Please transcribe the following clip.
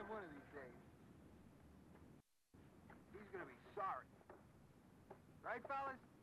one of these days, he's gonna be sorry. Right, fellas?